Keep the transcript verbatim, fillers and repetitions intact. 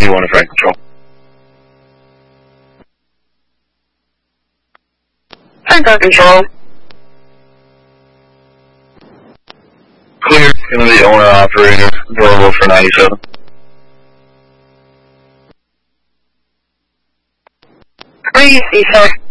D one to flight control. Tango control. Clear, going to the owner operator, available for ninety-seven. Three, C six.